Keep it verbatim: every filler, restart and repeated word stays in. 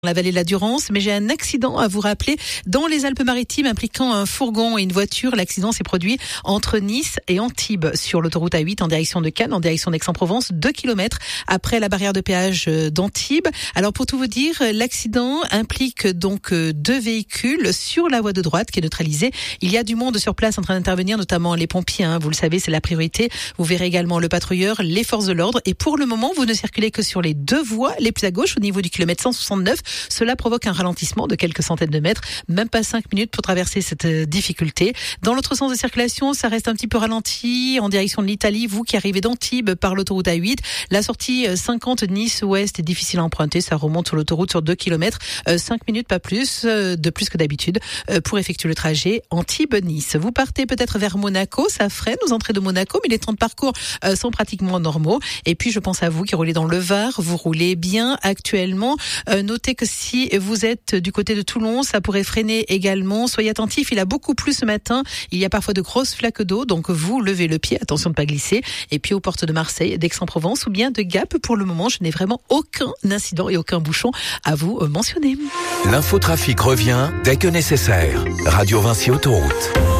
La vallée de la Durance, mais j'ai un accident à vous rappeler dans les Alpes-Maritimes impliquant un fourgon et une voiture. L'accident s'est produit entre Nice et Antibes sur l'autoroute A huit en direction de Cannes, en direction d'Aix-en-Provence, deux kilomètres après la barrière de péage d'Antibes. Alors pour tout vous dire, l'accident implique donc deux véhicules sur la voie de droite qui est neutralisée. Il y a du monde sur place en train d'intervenir, notamment les pompiers, hein, vous le savez, c'est la priorité. Vous verrez également le patrouilleur, les forces de l'ordre et pour le moment, vous ne circulez que sur les deux voies les plus à gauche au niveau du kilomètre cent soixante-neuf. Cela provoque un ralentissement de quelques centaines de mètres, même pas cinq minutes pour traverser cette difficulté. Dans l'autre sens de circulation, ça reste un petit peu ralenti en direction de l'Italie. Vous qui arrivez d'Antibes par l'autoroute A huit, la sortie cinquante Nice-Ouest est difficile à emprunter. Ça remonte sur l'autoroute sur deux kilomètres, cinq minutes pas plus, de plus que d'habitude, pour effectuer le trajet Antibes-Nice. Vous partez peut-être vers Monaco, ça freine aux entrées de Monaco, mais les temps de parcours sont pratiquement normaux. Et puis je pense à vous qui roulez dans le Var, vous roulez bien actuellement. Notez que si vous êtes du côté de Toulon, ça pourrait freiner également. Soyez attentifs, il a beaucoup plu ce matin. Il y a parfois de grosses flaques d'eau, donc vous levez le pied, attention de ne pas glisser. Et puis aux portes de Marseille, d'Aix-en-Provence ou bien de Gap, pour le moment, je n'ai vraiment aucun incident et aucun bouchon à vous mentionner. L'infotrafic revient dès que nécessaire. Radio Vinci Autoroute.